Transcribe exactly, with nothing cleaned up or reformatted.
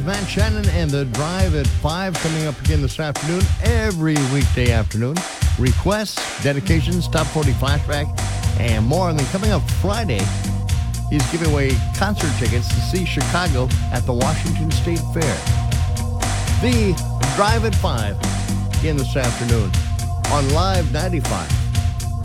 Matt Shannon and the Drive at five coming up again this afternoon, every weekday afternoon. Requests, dedications, top forty flashback, and more. And then coming up Friday, he's giving away concert tickets to see Chicago at the Washington State Fair. The Drive at five again this afternoon on Live ninety-five.